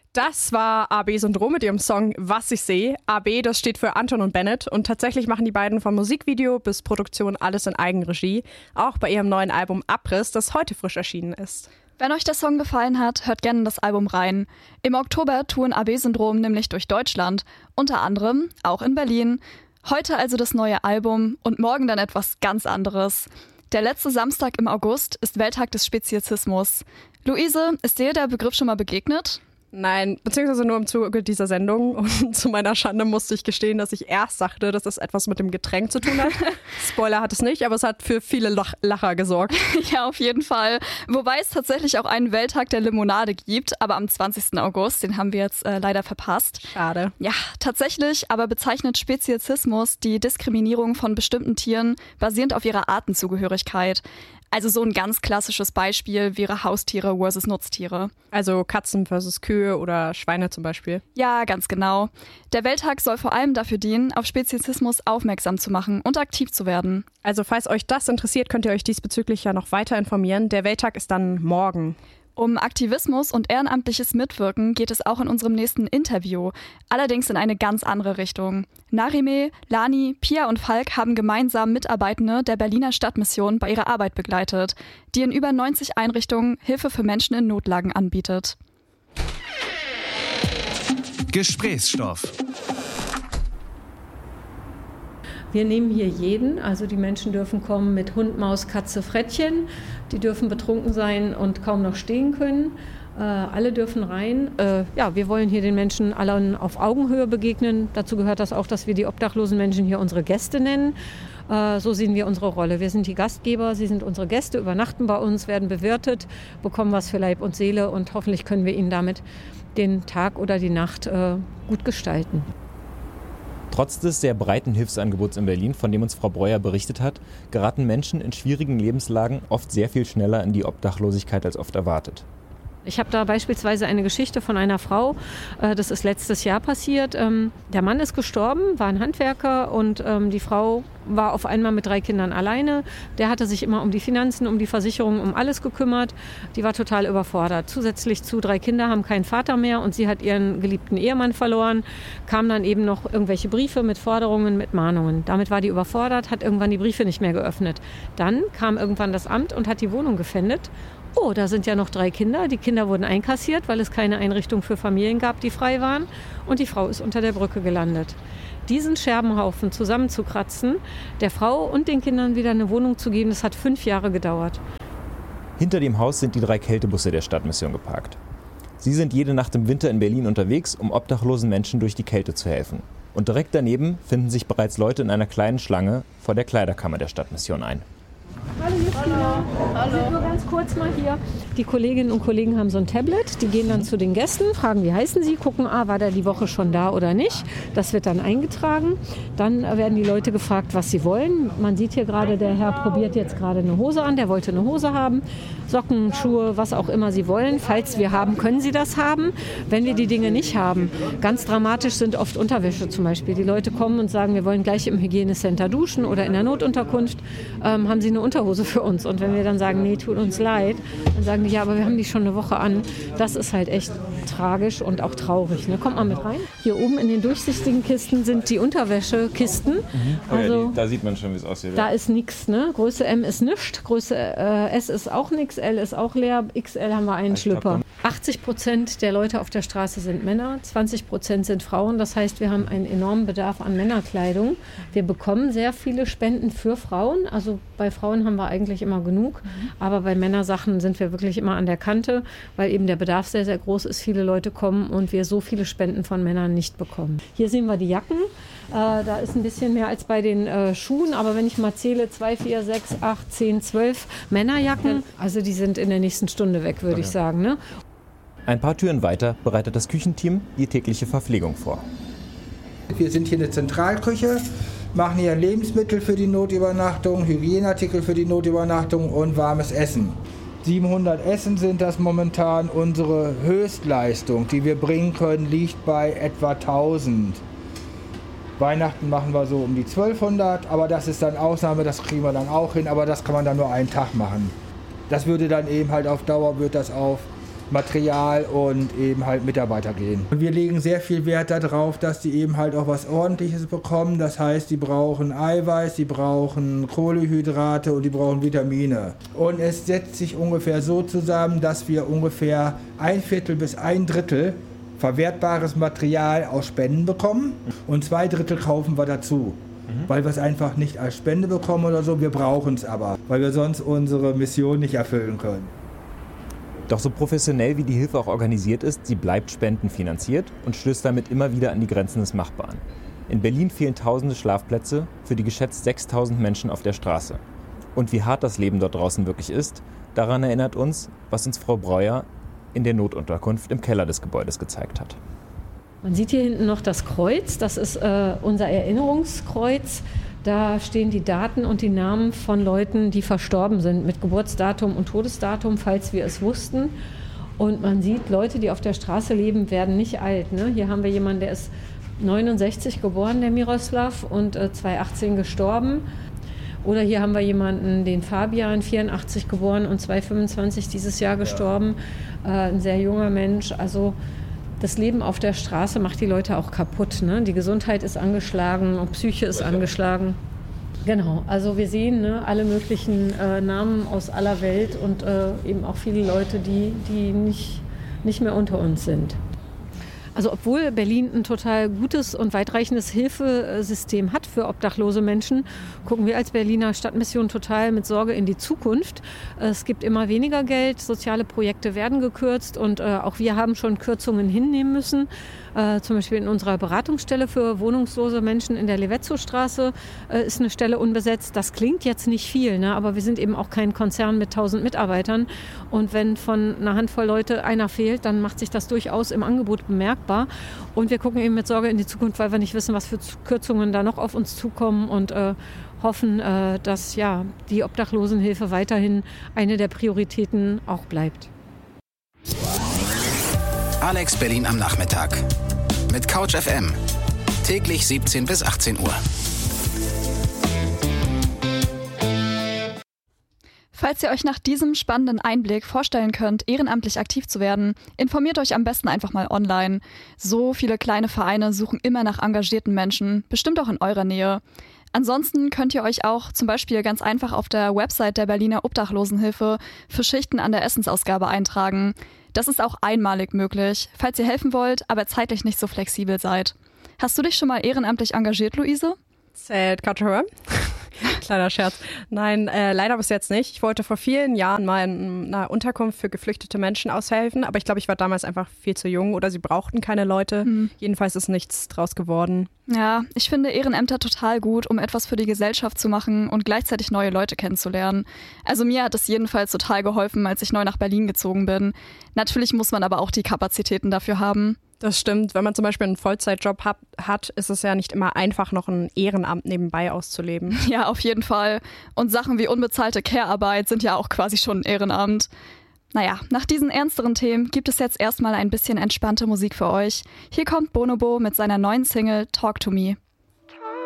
Das war AB-Syndrom mit ihrem Song Was ich sehe. AB, das steht für Anton und Bennett und tatsächlich machen die beiden von Musikvideo bis Produktion alles in Eigenregie. Auch bei ihrem neuen Album Abriss, das heute frisch erschienen ist. Wenn euch der Song gefallen hat, hört gerne in das Album rein. Im Oktober touren AB-Syndrom nämlich durch Deutschland, unter anderem auch in Berlin. Heute also das neue Album und morgen dann etwas ganz anderes. Der letzte Samstag im August ist Welttag des Speziesismus. Luise, ist dir der Begriff schon mal begegnet? Nein, beziehungsweise nur im Zuge dieser Sendung. Und zu meiner Schande musste ich gestehen, dass ich erst dachte, dass das etwas mit dem Getränk zu tun hat. Spoiler hat es nicht, aber es hat für viele Lacher gesorgt. Ja, auf jeden Fall. Wobei es tatsächlich auch einen Welttag der Limonade gibt, aber am 20. August, den haben wir jetzt leider verpasst. Schade. Ja, tatsächlich, aber bezeichnet Speziesismus die Diskriminierung von bestimmten Tieren basierend auf ihrer Artenzugehörigkeit. Also so ein ganz klassisches Beispiel wäre Haustiere versus Nutztiere. Also Katzen versus Kühe oder Schweine zum Beispiel. Ja, ganz genau. Der Welttag soll vor allem dafür dienen, auf Speziesismus aufmerksam zu machen und aktiv zu werden. Also falls euch das interessiert, könnt ihr euch diesbezüglich ja noch weiter informieren. Der Welttag ist dann morgen. Um Aktivismus und ehrenamtliches Mitwirken geht es auch in unserem nächsten Interview, allerdings in eine ganz andere Richtung. Narime, Lani, Pia und Falk haben gemeinsam Mitarbeitende der Berliner Stadtmission bei ihrer Arbeit begleitet, die in über 90 Einrichtungen Hilfe für Menschen in Notlagen anbietet. Gesprächsstoff. Wir nehmen hier jeden, also die Menschen dürfen kommen mit Hund, Maus, Katze, Frettchen. Die dürfen betrunken sein und kaum noch stehen können. Alle dürfen rein. Wir wollen hier den Menschen allen auf Augenhöhe begegnen. Dazu gehört das auch, dass wir die obdachlosen Menschen hier unsere Gäste nennen. So sehen wir unsere Rolle. Wir sind die Gastgeber, sie sind unsere Gäste, übernachten bei uns, werden bewirtet, bekommen was für Leib und Seele und hoffentlich können wir ihnen damit den Tag oder die Nacht gut gestalten. Trotz des sehr breiten Hilfsangebots in Berlin, von dem uns Frau Breuer berichtet hat, geraten Menschen in schwierigen Lebenslagen oft sehr viel schneller in die Obdachlosigkeit als oft erwartet. Ich habe da beispielsweise eine Geschichte von einer Frau, das ist letztes Jahr passiert. Der Mann ist gestorben, war ein Handwerker und die Frau war auf einmal mit 3 Kindern alleine. Der hatte sich immer um die Finanzen, um die Versicherung, um alles gekümmert. Die war total überfordert. Zusätzlich zu 3 Kinder haben keinen Vater mehr und sie hat ihren geliebten Ehemann verloren. Kamen dann eben noch irgendwelche Briefe mit Forderungen, mit Mahnungen. Damit war die überfordert, hat irgendwann die Briefe nicht mehr geöffnet. Dann kam irgendwann das Amt und hat die Wohnung gefändet. Oh, da sind ja noch 3 Kinder. Die Kinder wurden einkassiert, weil es keine Einrichtung für Familien gab, die frei waren. Und die Frau ist unter der Brücke gelandet. Diesen Scherbenhaufen zusammenzukratzen, der Frau und den Kindern wieder eine Wohnung zu geben, das hat 5 Jahre gedauert. Hinter dem Haus sind die 3 Kältebusse der Stadtmission geparkt. Sie sind jede Nacht im Winter in Berlin unterwegs, um obdachlosen Menschen durch die Kälte zu helfen. Und direkt daneben finden sich bereits Leute in einer kleinen Schlange vor der Kleiderkammer der Stadtmission ein. Hallo Justina. Hallo. Wir sind nur ganz kurz mal hier. Die Kolleginnen und Kollegen haben so ein Tablet, die gehen dann zu den Gästen, fragen, wie heißen sie, gucken, war der die Woche schon da oder nicht. Das wird dann eingetragen. Dann werden die Leute gefragt, was sie wollen. Man sieht hier gerade, der Herr probiert jetzt gerade eine Hose an, der wollte eine Hose haben. Socken, Schuhe, was auch immer sie wollen. Falls wir haben, können sie das haben. Wenn wir die Dinge nicht haben, ganz dramatisch sind oft Unterwäsche zum Beispiel. Die Leute kommen und sagen, wir wollen gleich im Hygienecenter duschen oder in der Notunterkunft. Haben sie eine Unterhose für uns? Und wenn wir dann sagen, nee, tut uns leid, dann sagen die, ja, aber wir haben die schon eine Woche an. Das ist halt echt tragisch und auch traurig. Ne? Kommt mal mit rein. Hier oben in den durchsichtigen Kisten sind die Unterwäschekisten. Also, da sieht man schon, wie es aussieht. Da ist nichts. Ne? Größe M ist nichts, Größe S ist auch nichts, L ist auch leer, XL haben wir einen Schlüpper. 80% der Leute auf der Straße sind Männer, 20% sind Frauen. Das heißt, wir haben einen enormen Bedarf an Männerkleidung. Wir bekommen sehr viele Spenden für Frauen. Also bei Frauen haben wir eigentlich immer genug. Aber bei Männersachen sind wir wirklich immer an der Kante, weil eben der Bedarf sehr, sehr groß ist. Viele Leute kommen und wir so viele Spenden von Männern nicht bekommen. Hier sehen wir die Jacken. Da ist ein bisschen mehr als bei den Schuhen. Aber wenn ich mal zähle, 2, 4, 6, 8, 10, 12 Männerjacken. Also die sind in der nächsten Stunde weg, würde ich sagen. Ne? Ein paar Türen weiter bereitet das Küchenteam die tägliche Verpflegung vor. Wir sind hier eine Zentralküche, machen hier Lebensmittel für die Notübernachtung, Hygieneartikel für die Notübernachtung und warmes Essen. 700 Essen sind das momentan. Unsere Höchstleistung, die wir bringen können, liegt bei etwa 1000. Weihnachten machen wir so um die 1200, aber das ist dann Ausnahme, das kriegen wir dann auch hin, aber das kann man dann nur einen Tag machen. Das würde dann eben halt auf Dauer, wird das auf Material und eben halt Mitarbeiter gehen. Und wir legen sehr viel Wert darauf, dass die eben halt auch was Ordentliches bekommen. Das heißt, die brauchen Eiweiß, die brauchen Kohlenhydrate und die brauchen Vitamine. Und es setzt sich ungefähr so zusammen, dass wir ungefähr 1/4 bis 1/3 verwertbares Material aus Spenden bekommen und 2/3 kaufen wir dazu. Weil wir es einfach nicht als Spende bekommen oder so, wir brauchen es aber, weil wir sonst unsere Mission nicht erfüllen können. Doch so professionell wie die Hilfe auch organisiert ist, sie bleibt spendenfinanziert und stößt damit immer wieder an die Grenzen des Machbaren. In Berlin fehlen tausende Schlafplätze für die geschätzt 6.000 Menschen auf der Straße. Und wie hart das Leben dort draußen wirklich ist, daran erinnert uns, was uns Frau Breuer in der Notunterkunft im Keller des Gebäudes gezeigt hat. Man sieht hier hinten noch das Kreuz, das ist unser Erinnerungskreuz. Da stehen die Daten und die Namen von Leuten, die verstorben sind, mit Geburtsdatum und Todesdatum, falls wir es wussten. Und man sieht, Leute, die auf der Straße leben, werden nicht alt. Ne? Hier haben wir jemanden, der ist 69 geboren, der Miroslav, und 2018 gestorben. Oder hier haben wir jemanden, den Fabian, 84 geboren und 2025 dieses Jahr gestorben. Ein sehr junger Mensch. Also das Leben auf der Straße macht die Leute auch kaputt. Ne? Die Gesundheit ist angeschlagen, und Psyche ist angeschlagen. Genau, also wir sehen alle möglichen Namen aus aller Welt und eben auch viele Leute, die nicht mehr unter uns sind. Also obwohl Berlin ein total gutes und weitreichendes Hilfesystem hat für obdachlose Menschen, gucken wir als Berliner Stadtmission total mit Sorge in die Zukunft. Es gibt immer weniger Geld, soziale Projekte werden gekürzt und auch wir haben schon Kürzungen hinnehmen müssen. Zum Beispiel in unserer Beratungsstelle für wohnungslose Menschen in der Levetzow-Straße ist eine Stelle unbesetzt. Das klingt jetzt nicht viel, ne? Aber wir sind eben auch kein Konzern mit 1000 Mitarbeitern. Und wenn von einer Handvoll Leute einer fehlt, dann macht sich das durchaus im Angebot bemerkbar. Und wir gucken eben mit Sorge in die Zukunft, weil wir nicht wissen, was für Kürzungen da noch auf uns zukommen und hoffen, dass die Obdachlosenhilfe weiterhin eine der Prioritäten auch bleibt. Alex Berlin am Nachmittag mit Couch FM. Täglich 17 bis 18 Uhr. Falls ihr euch nach diesem spannenden Einblick vorstellen könnt, ehrenamtlich aktiv zu werden, informiert euch am besten einfach mal online. So viele kleine Vereine suchen immer nach engagierten Menschen, bestimmt auch in eurer Nähe. Ansonsten könnt ihr euch auch zum Beispiel ganz einfach auf der Website der Berliner Obdachlosenhilfe für Schichten an der Essensausgabe eintragen. Das ist auch einmalig möglich, falls ihr helfen wollt, aber zeitlich nicht so flexibel seid. Hast du dich schon mal ehrenamtlich engagiert, Luise? Zählt Katja. Kleiner Scherz. Nein, leider bis jetzt nicht. Ich wollte vor vielen Jahren mal in einer Unterkunft für geflüchtete Menschen aushelfen, aber ich glaube, ich war damals einfach viel zu jung oder sie brauchten keine Leute. Jedenfalls ist nichts draus geworden. Ja, ich finde Ehrenämter total gut, um etwas für die Gesellschaft zu machen und gleichzeitig neue Leute kennenzulernen. Also mir hat es jedenfalls total geholfen, als ich neu nach Berlin gezogen bin. Natürlich muss man aber auch die Kapazitäten dafür haben. Das stimmt. Wenn man zum Beispiel einen Vollzeitjob hat, ist es ja nicht immer einfach, noch ein Ehrenamt nebenbei auszuleben. Ja, auf jeden Fall. Und Sachen wie unbezahlte Care-Arbeit sind ja auch quasi schon ein Ehrenamt. Naja, nach diesen ernsteren Themen gibt es jetzt erstmal ein bisschen entspannte Musik für euch. Hier kommt Bonobo mit seiner neuen Single Talk to Me.